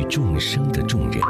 众生的重任。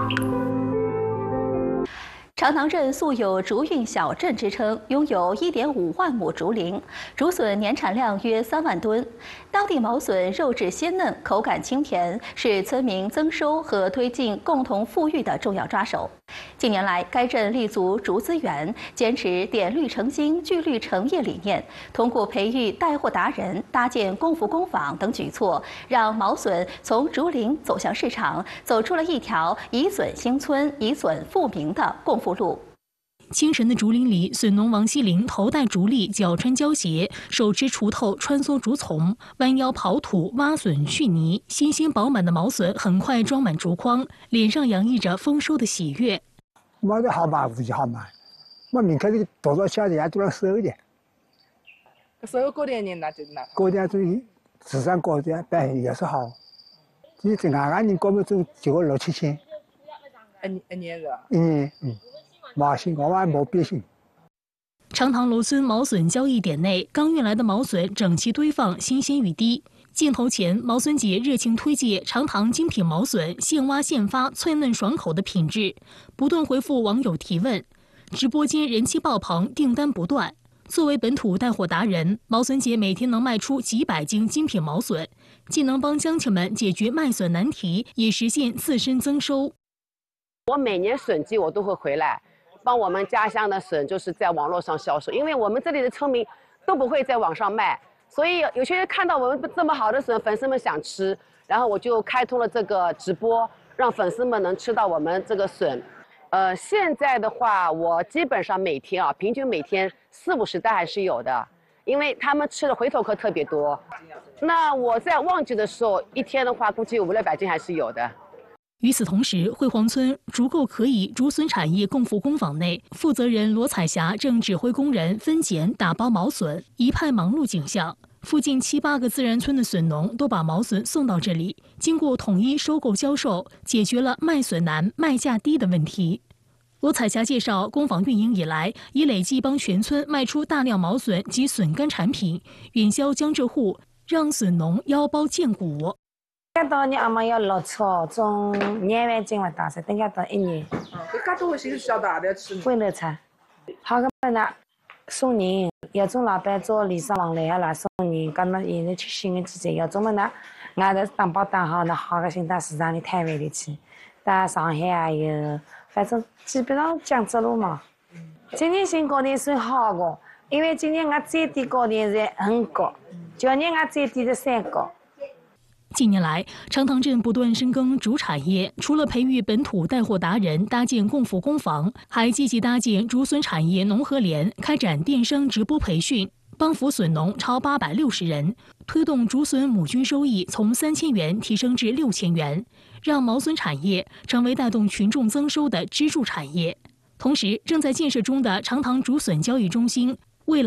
长塘镇素有竹韵小镇之称，拥有1.5万亩竹林，竹笋年产量约3万吨。当地毛笋肉质鲜嫩，口感清甜，是村民增收和推进共同富裕的重要抓手。近年来，该镇立足竹资源，坚持点绿成金、聚绿成业理念，通过培育带货达人、搭建共福工坊等举措，让毛笋从竹林走向市场，走出了一条以笋兴村、以笋富民的共福路。 清晨的竹林里，笋农王希林头戴竹笠，脚穿胶鞋，手持锄头穿梭竹丛，弯腰刨土、挖笋、去泥。新鲜饱满的毛笋很快装满竹筐，脸上洋溢着丰收的喜悦。 买的好买，物就好买。我明天的多少钱人都能收的。 收过年人那就那。 过年就市场过年表现也是好。你这俺人过么就就6、7千。 一年是吧？ 一年，毛线我还没变性。 长塘楼村毛笋交易点内，刚运来的毛笋整齐堆放，新鲜欲滴。镜头前，毛笋姐热情推介长塘精品毛笋，现挖现发，脆嫩爽口的品质，不断回复网友提问。直播间人气爆棚，订单不断。作为本土带货达人，毛笋姐每天能卖出几百斤精品毛笋，既能帮乡亲们解决卖笋难题，也实现自身增收。 我每年笋季我都会回来，帮我们家乡的笋就是在网络上销售，因为我们这里的村民都不会在网上卖，所以有些人看到我们这么好的笋，粉丝们想吃，然后我就开通了这个直播，让粉丝们能吃到我们这个笋。现在的话，我基本上每天平均每天40、50袋还是有的，因为他们吃的回头客特别多。那我在旺季的时候，一天的话估计有500、600斤还是有的。 与此同时，惠黄村竹构可以竹笋产业共福工坊内，负责人罗彩霞正指挥工人分拣打包毛笋，一派忙碌景象。附近7、8个自然村的笋农都把毛笋送到这里，经过统一收购销售，解决了卖笋难、卖价低的问题。罗彩霞介绍，工坊运营以来，已累计帮全村卖出大量毛笋及笋干产品，远销江浙沪，让笋农腰包见骨。 等到你阿妈要落草，从2万斤不到噻，等下到1年。 搿多心小大的吃。 回头菜，好个么呢？送人，有种老板做礼尚往来啊啦送人，讲到现在吃新的季节，有种么呢？外头打包打好，那好个先到市场里摊位里去，到上海啊有，反正基本上江浙路嘛。今年新高点算好个，因为今年俺最低高点是很高，去年俺最低是3高。 近年来，长塘镇不断深耕竹产业，除了培育本土带货达人、搭建共福工坊，还积极搭建竹笋产业农合联，开展电商直播培训，帮扶笋农超860人，推动竹笋亩均收益从3000元提升至6000元，让毛笋产业成为带动群众增收的支柱产业。同时，正在建设中的长塘竹笋交易中心